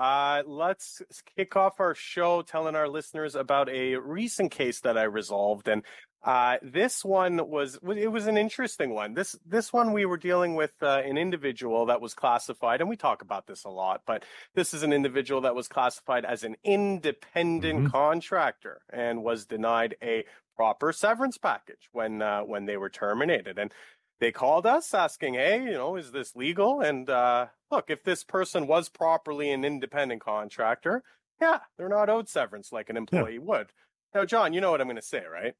Let's kick off our show telling our listeners about a recent case that I resolved. And this one was an interesting one. This one we were dealing with an individual that was classified, and we talk about this a lot, but this is an individual that was classified as an independent contractor and was denied a proper severance package when they were terminated. And they called us asking, hey, is this legal? And look, if this person was properly an independent contractor, yeah, they're not owed severance like an employee would. Now, John, you know what I'm going to say, right?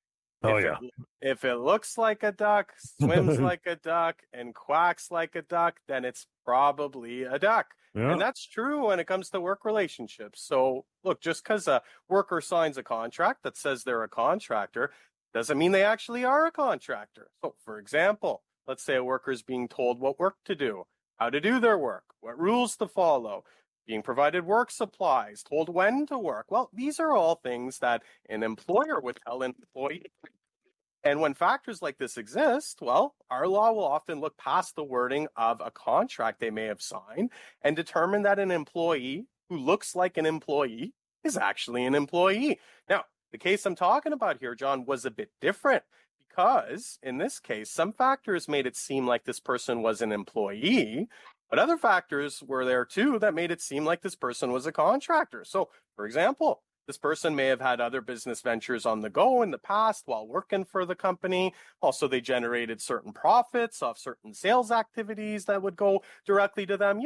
If it looks like a duck, swims like a duck, and quacks like a duck, then it's probably a duck. Yeah. And that's true when it comes to work relationships. So, look, just because a worker signs a contract that says they're a contractor doesn't mean they actually are a contractor. So, for example, let's say a worker is being told what work to do, how to do their work, what rules to follow, being provided work supplies, told when to work. Well, these are all things that an employer would tell an employee. And when factors like this exist, well, our law will often look past the wording of a contract they may have signed and determine that an employee who looks like an employee is actually an employee. Now, the case I'm talking about here, John, was a bit different because in this case, some factors made it seem like this person was an employee, but other factors were there too that made it seem like this person was a contractor. So, for example, this person may have had other business ventures on the go in the past while working for the company. Also, they generated certain profits off certain sales activities that would go directly to them.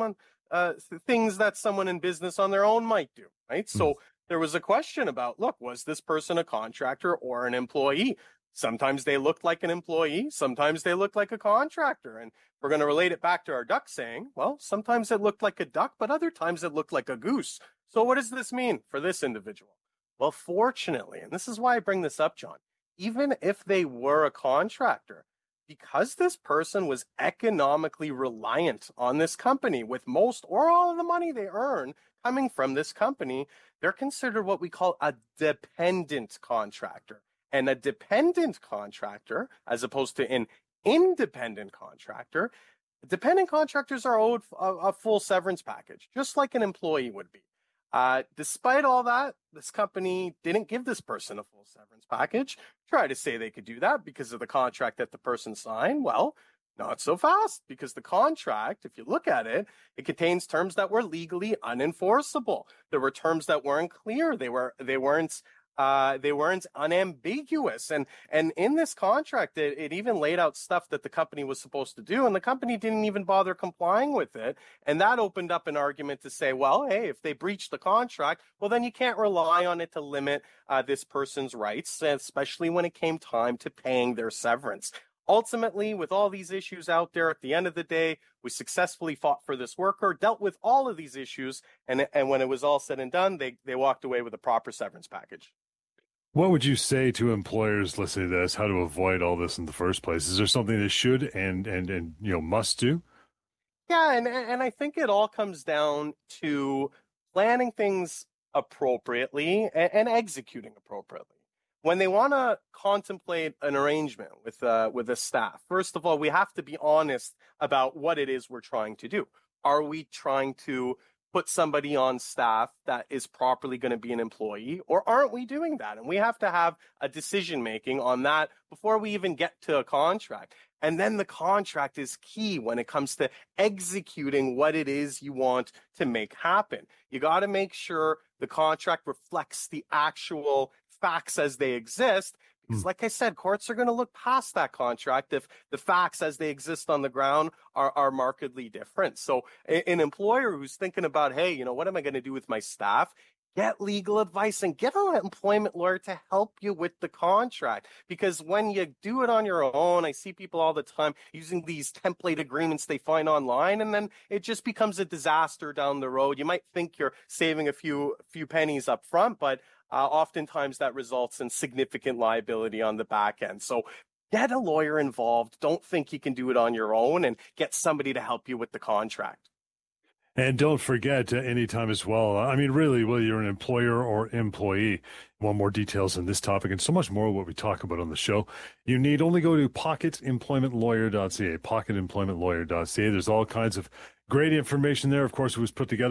Things that someone in business on their own might do, right? So there was a question about, look, was this person a contractor or an employee? Sometimes they looked like an employee. Sometimes they looked like a contractor. And we're going to relate it back to our duck saying, well, sometimes it looked like a duck, but other times it looked like a goose. So what does this mean for this individual? Well, fortunately, and this is why I bring this up, John, even if they were a contractor, because this person was economically reliant on this company with most or all of the money they earn coming from this company, they're considered what we call a dependent contractor. And a dependent contractor, as opposed to an independent contractor, dependent contractors are owed a full severance package, just like an employee would be. Despite all that, this company didn't give this person a full severance package. Try to say they could do that because of the contract that the person signed. Well, not so fast, because the contract, if you look at it, it contains terms that were legally unenforceable. There were terms that weren't clear. They weren't unambiguous. And in this contract, it even laid out stuff that the company was supposed to do, and the company didn't even bother complying with it. And that opened up an argument to say, well, hey, if they breached the contract, well, then you can't rely on it to limit this person's rights, especially when it came time to paying their severance. Ultimately, with all these issues out there, at the end of the day, we successfully fought for this worker, dealt with all of these issues, and when it was all said and done, they walked away with a proper severance package. What would you say to employers listening to this, how to avoid all this in the first place? Is there something they should and must do? Yeah, and I think it all comes down to planning things appropriately and executing appropriately. When they want to contemplate an arrangement with a staff, first of all, we have to be honest about what it is we're trying to do. Are we trying to put somebody on staff that is properly going to be an employee, or aren't we doing that? And we have to have a decision making on that before we even get to a contract. And then the contract is key when it comes to executing what it is you want to make happen. You got to make sure the contract reflects the actual facts as they exist. Because like I said, courts are going to look past that contract if the facts as they exist on the ground are markedly different. So an employer who's thinking about, hey, what am I going to do with my staff? Get legal advice and get an employment lawyer to help you with the contract. Because when you do it on your own, I see people all the time using these template agreements they find online, and then it just becomes a disaster down the road. You might think you're saving a few pennies up front, but oftentimes that results in significant liability on the back end. So get a lawyer involved. Don't think you can do it on your own, and get somebody to help you with the contract. And don't forget anytime as well. I mean, really, whether you're an employer or employee, want more details on this topic and so much more of what we talk about on the show, you need only go to pocketemploymentlawyer.ca, pocketemploymentlawyer.ca. There's all kinds of great information there. Of course, it was put together